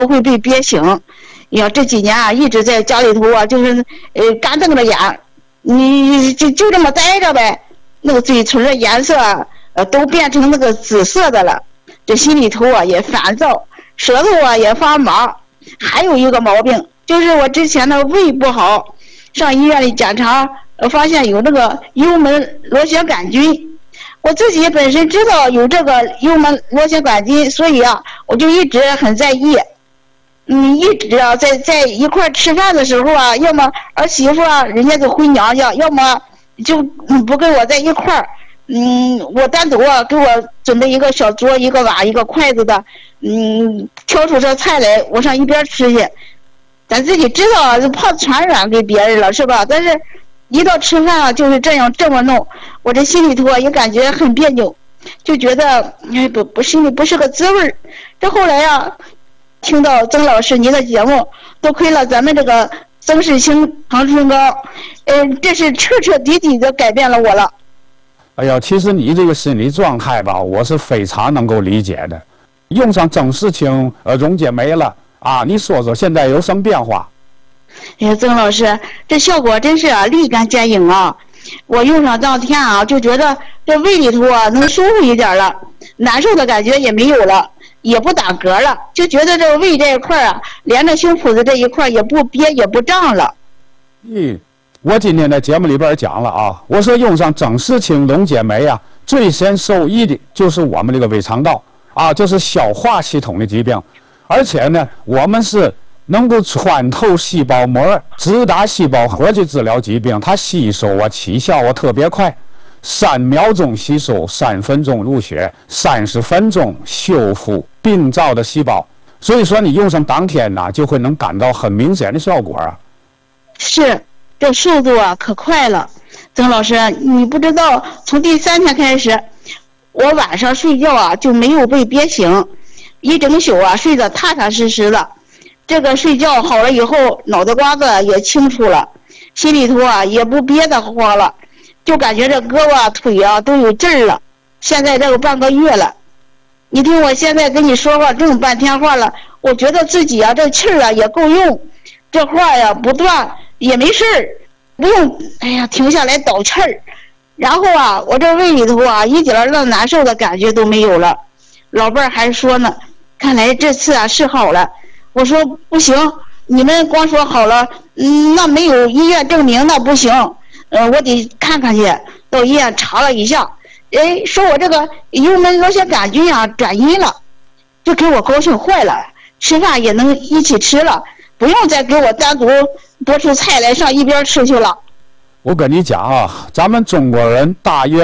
不会被憋醒。呀，这几年啊，一直在家里头啊，就是干瞪着眼，你就这么待着呗。那个嘴唇的颜色都变成那个紫色的了，这心里头啊也烦躁，舌头啊也发麻。还有一个毛病就是我之前的胃不好，上医院里检查，发现有这个幽门螺旋杆菌。我自己本身知道有这个幽门螺旋杆菌，所以啊，我就一直很在意。一直啊在一块吃饭的时候啊，要么儿媳妇啊人家就回娘家，要么就不跟我在一块儿。我单独啊给我准备一个小桌，一个碗，一个筷子的，挑出这菜来，我上一边吃去。咱自己知道啊，就怕传染给别人了，是吧？但是一到吃饭啊，就是这么弄，我这心里头啊也感觉很别扭，就觉得心里不是个滋味。这后来啊，听到曾老师您的节目，多亏了咱们这个曾氏清长春膏，这是彻彻底底的改变了我了。 哎呀，其实你这个心理状态吧，我是非常能够理解的。用上曾氏清溶解酶了啊，你说说现在有什么变化？ 哎呀，曾老师，这效果真是啊立竿见影啊！我用上当天啊，就觉得这胃里头啊能舒服一点了，难受的感觉也没有了，也不打嗝了，就觉得这个胃这一块啊，连着胸脯子这一块也不憋也不胀了。 我今天在节目里边讲了啊，我说用上曾氏清溶解酶啊，最先受益的就是我们这个胃肠道啊，就是消化系统的疾病，而且呢，我们是能够穿透细胞膜，直达细胞核去治疗疾病，它吸收啊起效啊特别快，3秒钟吸收，3分钟入血，30分钟修复病灶的细胞。所以说你用上当天呢，就会能感到很明显的效果啊。 是，这速度啊可快了。曾老师，你不知道，从第3天开始，我晚上睡觉啊就没有被憋醒，一整宿啊睡得踏踏实实的。这个睡觉好了以后，脑袋瓜子也清楚了，心里头啊也不憋得慌了，就感觉这胳膊啊腿啊都有劲儿了。现在这个半个月了，你听我现在跟你说话这么半天话了，我觉得自己啊这气儿啊也够用，这话呀不断也没事儿，不用停下来倒气儿。然后啊，我这胃里头啊一点那难受的感觉都没有了。老伴儿还说呢，看来这次啊是好了。我说不行，你们光说好了，那没有医院证明那不行，我得看看去。到医院查了一下，说我这个幽门螺旋杆菌啊转阴了，就给我高兴坏了，吃饭也能一起吃了，不用再给我单独拨出菜来上一边吃去了。 我跟你讲啊，咱们中国人大约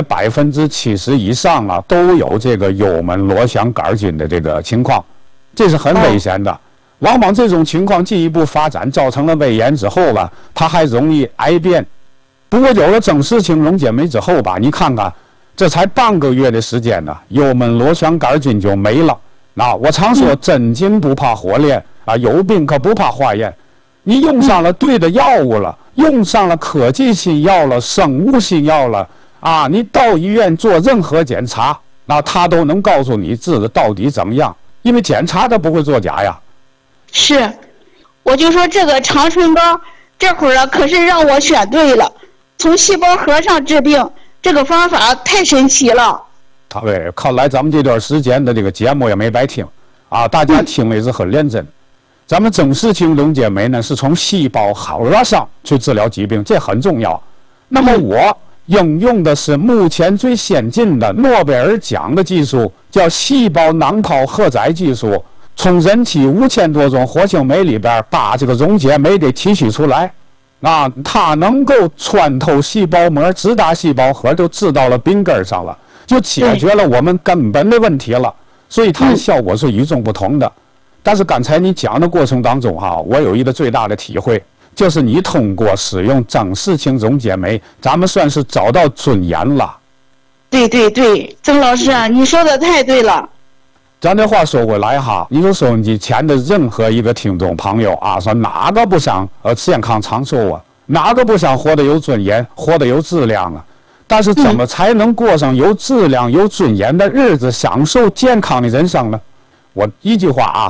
70%以上啊都有这个幽门螺旋杆菌的这个情况，这是很危险的。往往这种情况进一步发展，造成了胃炎之后吧，它还容易癌变。不过有了曾氏清溶解酶之后吧，你看看，这才半个月的时间呢，幽门螺旋杆菌就没了。我常说真金不怕火炼啊，有病可不怕化验。你用上了对的药物了，用上了科技新药了，生物新药了啊，你到医院做任何检查，他都能告诉你治的到底怎么样，因为检查它不会作假呀。 是，我就说这个长春膏这会儿啊，可是让我选对了，从细胞核上治病，这个方法太神奇了。 对，看来咱们这段时间的这个节目也没白听啊，大家听的也是很认真。咱们曾氏清溶解酶呢，是从细胞核上去治疗疾病，这很重要。那么我应用的是目前最先进的诺贝尔奖的技术，叫细胞囊泡荷载技术。从人体5000多种活性酶里边把这个溶解酶给提取出来，它能够穿透细胞膜，直达细胞核，就治到了病根上了，就解决了我们根本的问题了。所以它的效果是与众不同的。但是刚才你讲的过程当中我有一个最大的体会，就是你通过使用曾氏清溶解酶，咱们算是找到尊严了。 对对对，曾老师啊，你说的太对了。 咱这话说回来你说收音机前的任何一个听众朋友说哪个不想健康长寿啊？哪个不想活得有尊严，活得有质量啊？但是怎么才能过上有质量、有尊严的日子，享受健康的人生呢？我一句话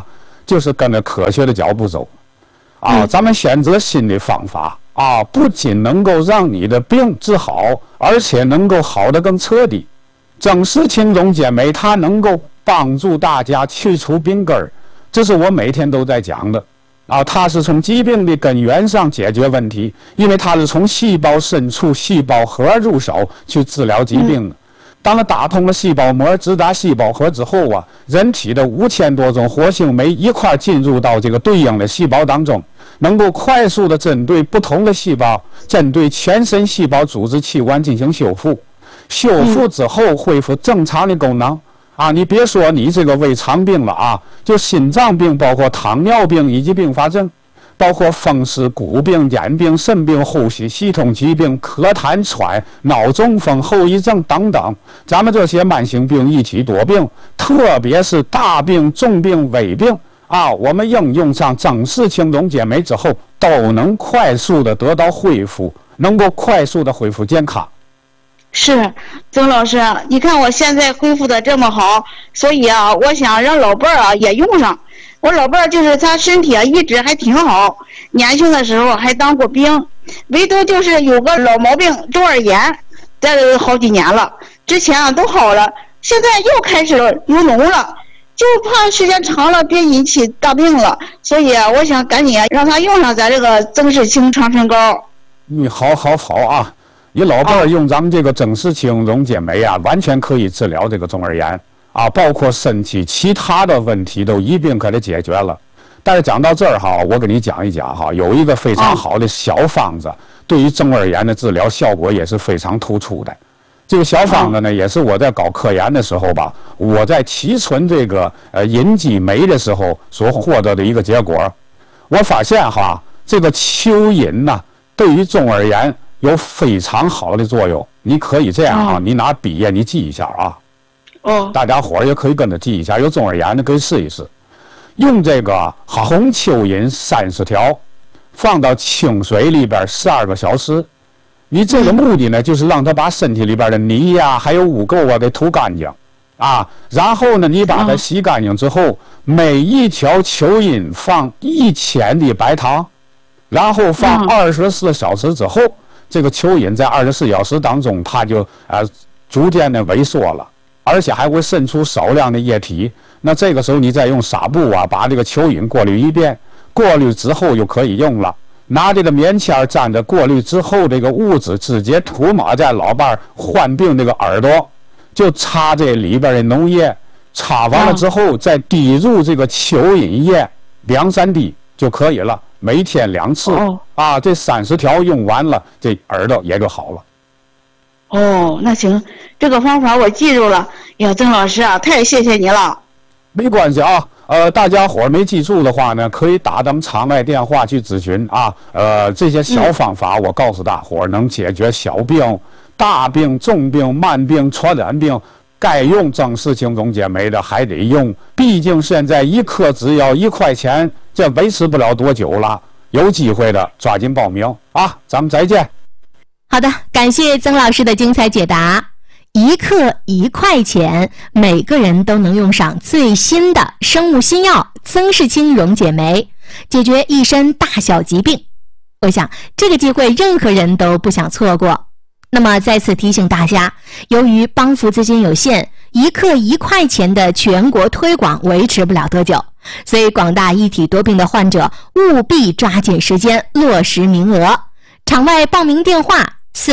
就是跟着科学的脚步走。咱们选择新的方法不仅能够让你的病治好，而且能够好得更彻底。整石青龙解酶它能够帮助大家去除病根儿，这是我每天都在讲的它是从疾病的根源上解决问题，因为它是从细胞深处、细胞核入手去治疗疾病的。当它打通了细胞膜，直达细胞核之后人体的5000多种活性酶一块进入到这个对应的细胞当中，能够快速的针对不同的细胞，针对全身细胞组织器官进行修复。修复之后恢复正常的功能你别说你这个胃肠病了就心脏病，包括糖尿病以及并发症，包括风湿、骨病、眼病、肾病、呼吸系统疾病、咳痰喘、脑中风后遗症等等，咱们这些慢性病一体多病，特别是大病、重病、危病我们应用上整石青龙解酶之后，都能快速的得到恢复，能够快速的恢复健康。 是，曾老师，你看我现在恢复的这么好，所以我想让老伴儿也用上。我老伴儿就是他身体一直还挺好，年轻的时候还当过兵，唯独就是有个老毛病中耳炎，这好几年了，之前都好了，现在又开始有脓了，就怕时间长了别引起大病了，所以我想赶紧让他用上咱这个曾氏青长春膏。 好你老伴儿用咱们这个整石青龙解酶完全可以治疗这个中耳炎包括身体其他的问题都一并给它解决了。但是讲到这儿我给你讲一讲有一个非常好的小方子，对于中耳炎的治疗效果也是非常突出的。这个小方子呢，也是我在搞科研的时候我在提纯这个银基酶的时候所获得的一个结果。我发现这个蚯蚓对于中耳炎有非常好的作用。你可以这样你拿笔你记一下大家伙也可以跟着记一下，有中耳炎的可以试一试。用这个红蚯蚓30条放到清水里边12个小时，你这个目的呢，就是让它把身体里边的泥还有污垢给吐干净然后呢，你把它洗干净之后，每一条蚯蚓放1钱的白糖，然后放24小时之后，这个蚯蚓在24小时当中，它就逐渐的萎缩了，而且还会渗出少量的液体。那这个时候你再用纱布把这个蚯蚓过滤一遍，过滤之后就可以用了。拿这个棉签沾着过滤之后这个物质，直接涂抹在老伴儿患病这个耳朵，就擦这里边的脓液，擦完了之后再滴入这个蚯蚓液2-3滴就可以了，每天2次这30条用完了，这耳朵也就好了。 那行，这个方法我记住了。呀，曾老师太谢谢你了。 没关系大家伙没记住的话呢，可以打咱场外电话去咨询这些小方法我告诉大伙能解决小病、大病、重病、慢病、传染病，该用整石青龙解酶的还得用，毕竟现在1颗只要1块钱，这维持不了多久了。有机会的抓紧报名咱们再见。 好的，感谢曾老师的精彩解答。1克1块钱，每个人都能用上最新的生物新药曾氏青溶解酶，解决一身大小疾病。我想这个机会任何人都不想错过。那么再次提醒大家，由于帮扶资金有限，1克1块钱的全国推广维持不了多久，所以广大一体多病的患者务必抓紧时间落实名额。场外报名电话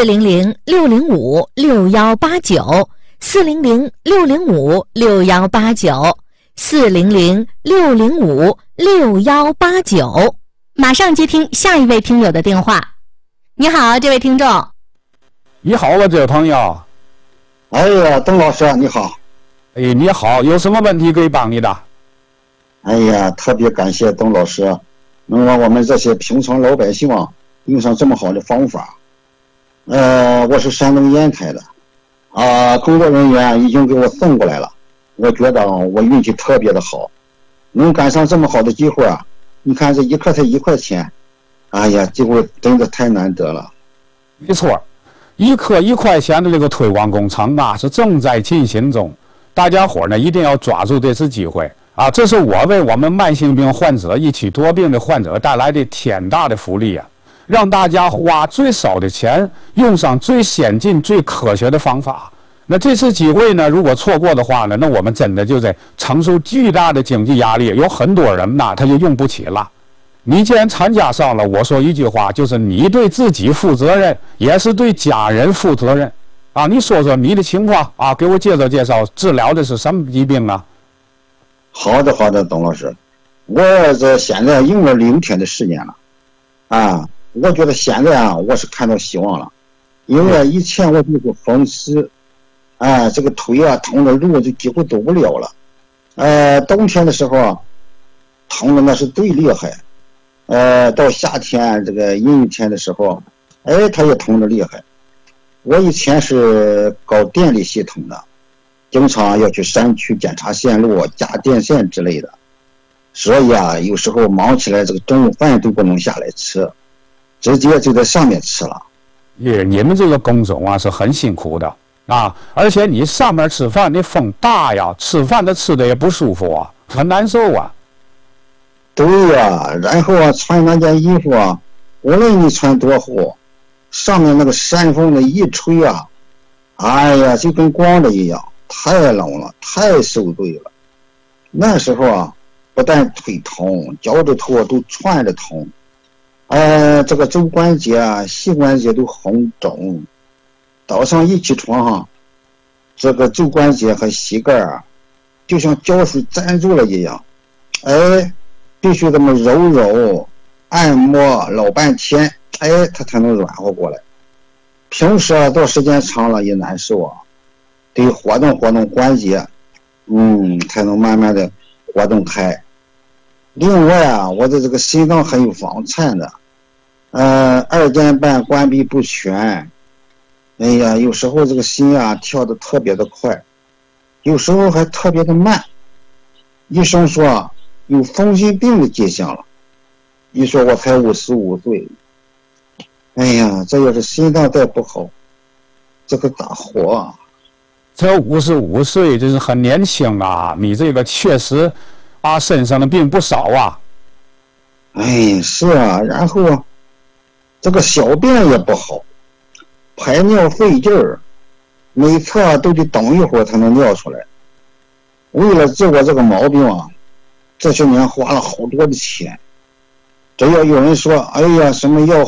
400-605-6189 400-605-6189 400-605-6189。马上接听下一位听友的电话。你好，这位听众。 你好了，这位朋友。 哎呀，邓老师你好。 你好，有什么问题可以帮你的？ 哎呀，特别感谢邓老师能让我们这些平常老百姓用上这么好的方法。我是山东烟台的工作人员已经给我送过来了，我觉得我运气特别的好，能赶上这么好的机会你看这1克才1块钱，哎呀，机会真的太难得了。 没错，1克1块钱的这个推广工程是正在进行中，大家伙呢一定要抓住这次机会啊，这是我为我们慢性病患者一起多病的患者带来的天大的福利啊！让大家花最少的钱，用上最先进、最科学的方法。那这次机会呢，如果错过的话呢，那我们真的就在承受巨大的经济压力，有很多人呐，他就用不起了。你既然参加上了，我说一句话，就是你对自己负责任，也是对家人负责任。啊，你说说你的情况啊，给我介绍介绍，治疗的是什么疾病啊？ 好的，董老师，我这现在用了6天的时间了，啊，我觉得现在啊，我是看到希望了，因为以前我就是风湿，这个腿啊疼的路就几乎走不了了，冬天的时候啊，疼的那是最厉害，到夏天这个阴雨天的时候，它也疼的厉害。我以前是搞电力系统的，经常要去山区检查线路、加电线之类的，所以啊，有时候忙起来，这个中午饭都不能下来吃，直接就在上面吃了。 你们这个工种啊是很辛苦的啊，而且你上面吃饭那风大呀，吃饭吃的也不舒服啊，很难受啊。 对呀，然后啊，穿那件衣服啊，无论你穿多厚，上面那个山风的一吹啊，哎呀，就跟光的一样，太冷了，太受罪了。那时候啊，不但腿疼，脚趾头都串着疼，这个肘关节啊、膝关节都红肿。早上一起床哈，这个肘关节和膝盖啊，就像胶水粘住了一样，必须这么揉按摩老半天，它才能软和过来。平时啊，到时间长了也难受啊，得活动关节，才能慢慢的活动开。另外啊，我的这个心脏还有房颤的，2间半关闭不全，有时候这个心啊跳得特别的快，有时候还特别的慢。医生说啊，有风湿病的迹象了。一说我才55岁，这要是心脏再不好，这个咋活啊？ 这55岁真是很年轻啊！你这个确实啊，身上的病不少啊。 是啊，然后啊，这个小便也不好，排尿费劲儿，每次啊都得等一会儿才能尿出来。为了治我这个毛病啊，这些年花了好多的钱。只要有人说，什么药